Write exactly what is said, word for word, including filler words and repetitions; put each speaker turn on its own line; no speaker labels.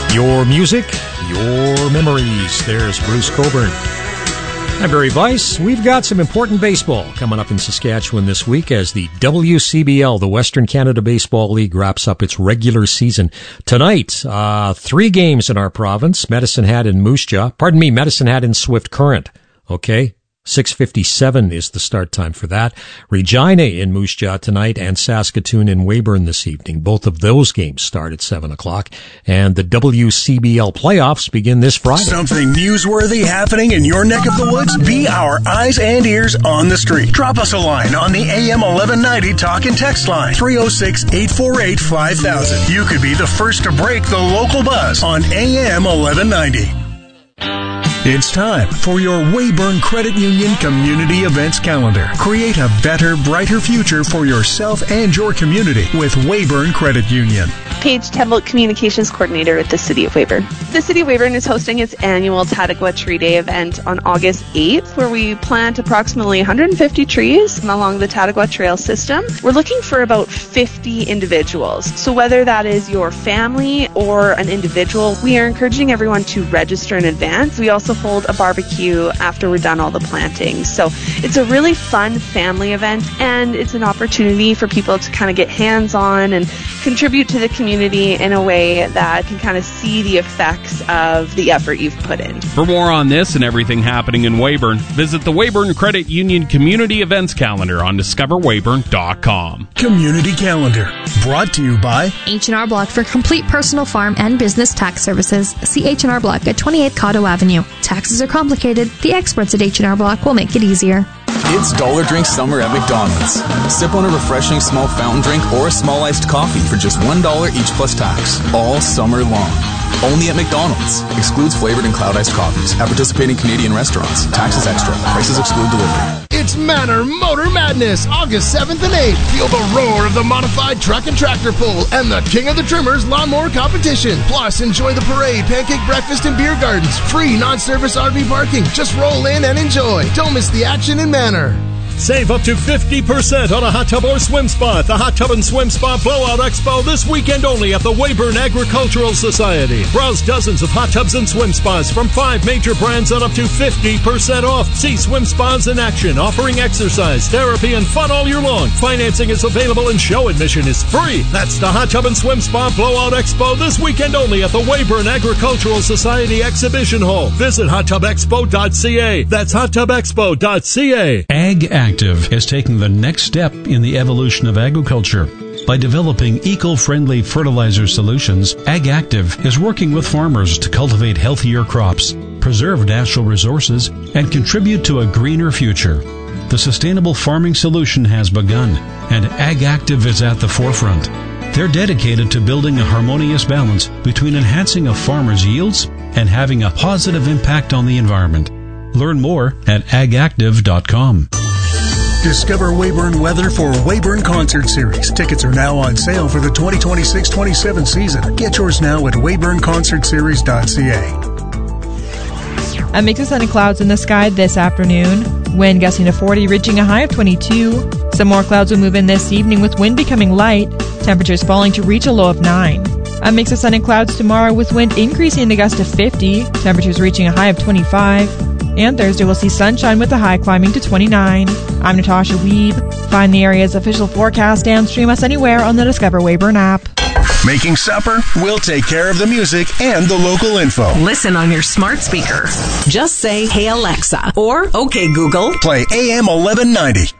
Your music, your memories. There's Bruce Coburn. I'm Barry Weiss. We've got some important baseball coming up in Saskatchewan this week as the W C B L, the Western Canada Baseball League, wraps up its regular season. Tonight, uh, three games in our province. Medicine Hat in Moose Jaw. Pardon me, Medicine Hat in Swift Current. Okay. six fifty-seven is the start time for that. Regina in Moose Jaw tonight and Saskatoon in Weyburn this evening. Both of those games start at seven o'clock. And the W C B L playoffs begin this Friday.
Something newsworthy happening in your neck of the woods? Be our eyes and ears on the street. Drop us a line on the A M eleven ninety talk and text line, three oh six, eight four eight, five thousand. You could be the first to break the local buzz on A M eleven ninety. It's time for your Weyburn Credit Union Community Events Calendar. Create a better, brighter future for yourself and your community with Weyburn Credit Union.
Paige Temple, Communications Coordinator at the City of Weyburn. The City of Weyburn is hosting its annual Tadagwa Tree Day event on August eighth, where we plant approximately one hundred fifty trees along the Tadagwa Trail system. We're looking for about fifty individuals. So whether that is your family or an individual, we are encouraging everyone to register in advance. We also hold a barbecue after we're done all the planting. So it's a really fun family event, and it's an opportunity for people to kind of get hands-on and contribute to the community in a way that can kind of see the effects of the effort you've put in.
For more on this and everything happening in Weyburn, visit the Weyburn Credit Union Community Events Calendar on discover weyburn dot com.
Community Calendar, brought to you by
H and R Block for complete personal farm and business tax services. See H and R Block at twenty-eight Cotto Avenue. Taxes are complicated. The experts at H and R Block will make it easier.
It's Dollar Drink Summer at McDonald's. Sip on a refreshing small fountain drink or a small iced coffee for just one dollar each plus tax, all summer long. Only at McDonald's. Excludes flavored and cloud iced coffees at participating Canadian restaurants. Taxes extra. Prices exclude delivery.
It's Manor Motor Madness, August seventh and eighth. Feel the roar of the modified truck and tractor pull and the King of the Trimmers lawnmower competition. Plus, enjoy the parade, pancake breakfast, and beer gardens. Free non-service R V parking. Just roll in and enjoy. Don't miss the action in Manor.
Save up to fifty percent on a hot tub or swim spa at the Hot Tub and Swim Spa Blowout Expo this weekend only at the Weyburn Agricultural Society. Browse dozens of hot tubs and swim spas from five major brands at up to fifty percent off. See swim spas in action, offering exercise, therapy, and fun all year long. Financing is available and show admission is free. That's the Hot Tub and Swim Spa Blowout Expo this weekend only at the Weyburn Agricultural Society Exhibition Hall. Visit hot tub expo dot c a. That's hot tub expo dot c a.
Ag Active is taking the next step in the evolution of agriculture. By developing eco-friendly fertilizer solutions, Ag Active is working with farmers to cultivate healthier crops, preserve natural resources, and contribute to a greener future. The sustainable farming solution has begun, and Ag Active is at the forefront. They're dedicated to building a harmonious balance between enhancing a farmer's yields and having a positive impact on the environment. Learn more at ag active dot com.
Discover Weyburn weather for Weyburn Concert Series. Tickets are now on sale for the twenty twenty-six twenty-seven season. Get yours now at weyburn concert series dot c a.
A mix of sun and clouds in the sky this afternoon. Wind gusting to forty, reaching a high of twenty-two. Some more clouds will move in this evening with wind becoming light. Temperatures falling to reach a low of nine. A mix of sun and clouds tomorrow with wind increasing the gust to fifty. Temperatures reaching a high of twenty-five. And Thursday we'll see sunshine with the high climbing to twenty-nine. I'm Natasha Weeb. Find the area's official forecast and stream us anywhere on the Discover Weyburn app.
Making supper? We'll take care of the music and the local info.
Listen on your smart speaker. Just say, "Hey Alexa," or "Okay Google."
Play A M eleven ninety.